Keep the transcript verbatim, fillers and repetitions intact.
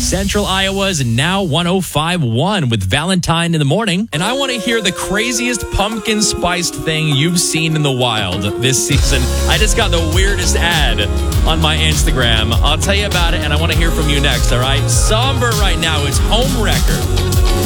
Central Iowa's Now one oh five point one with Valentine in the morning. And I want to hear the craziest pumpkin spiced thing you've seen in the wild this season. I just got the weirdest ad on my Instagram. I'll tell you about it, and I want to hear from you next, all right? Somber right now. It's Home Wrecker.